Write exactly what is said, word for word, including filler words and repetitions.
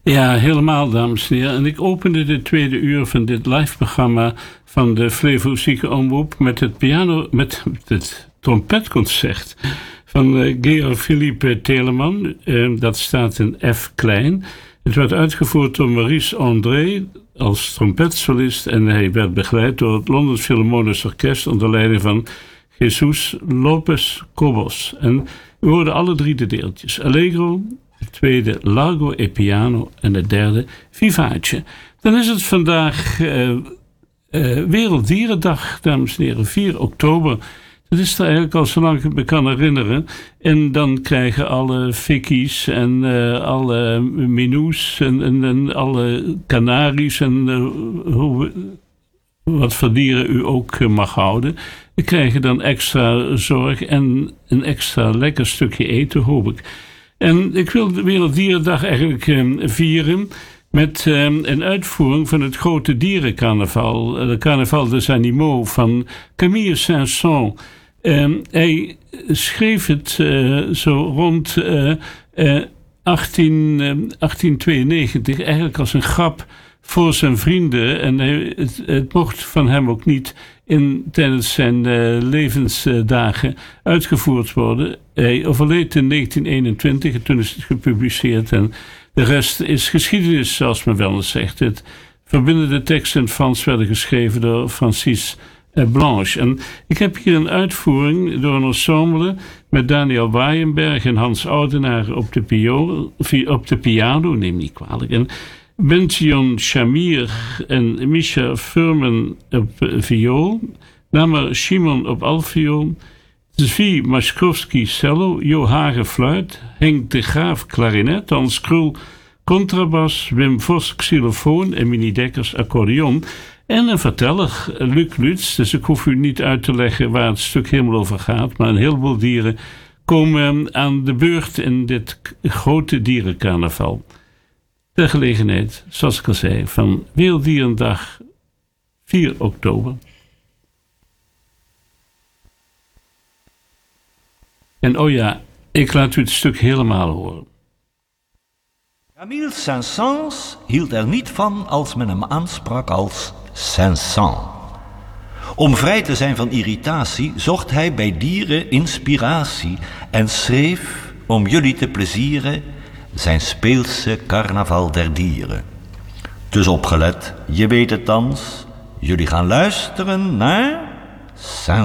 Ja, helemaal, dames en heren. En ik opende de tweede uur van dit live-programma van de Flevo-Zieke Omroep met het piano, met het trompetconcert van uh, Georg Philippe Telemann. Uh, dat staat in F klein. Het werd uitgevoerd door Maurice André als trompetsolist en hij werd begeleid door het Londens Philharmonisch Orkest onder leiding van Jesus Lopez Cobos. En we hoorden alle drie de deeltjes. Allegro, het tweede Largo e Piano en het derde Vivace. Dan is het vandaag uh, uh, Werelddierendag, dames en heren, vier oktober. Dat is er eigenlijk al zolang ik me kan herinneren. En dan krijgen alle fikkies en uh, alle minoes en, en, en alle kanaries en uh, hoe, wat voor dieren u ook uh, mag houden, die krijgen dan extra zorg en een extra lekker stukje eten, hoop ik. En ik wil de Werelddierendag eigenlijk uh, vieren met uh, een uitvoering van het grote dierencarnaval, de Carnaval des Animaux van Camille Saint-Saëns. Uh, hij schreef het uh, zo rond uh, uh, achttien, uh, achttienhonderdtweeënnegentig eigenlijk als een grap voor zijn vrienden. En hij, het, het mocht van hem ook niet in, tijdens zijn uh, levensdagen uitgevoerd worden. Hij overleed in negentien eenentwintig en toen is het gepubliceerd. En de rest is geschiedenis, zoals men wel eens zegt. Het verbindende teksten in het Frans werden geschreven door Francis Blanche. En ik heb hier een uitvoering door een ensemble met Daniel Waaienberg en Hans Oudenaar op de, pio, op de piano, neem niet kwalijk. En Bention Shamir en Misha Furman op viool, Namer Shimon op altviool, Zvi Maschkowski cello, Jo Hage fluit, Henk de Graaf klarinet, Hans Krul contrabas, Wim Vos xylofoon en Minnie Dekkers accordeon. En een verteller, Luc Lutz. Dus ik hoef u niet uit te leggen waar het stuk helemaal over gaat. Maar een heleboel dieren komen aan de beurt in dit grote dierencarnaval. Ter gelegenheid, zoals ik al zei, van Werelddierendag vier oktober. En oh ja, ik laat u het stuk helemaal horen. Camille Saint-Saëns hield er niet van als men hem aansprak als Saint-Saëns. Om vrij te zijn van irritatie zocht hij bij dieren inspiratie en schreef, om jullie te plezieren, zijn speelse carnaval der dieren. Dus opgelet, je weet het thans, jullie gaan luisteren naar Saint-Saëns.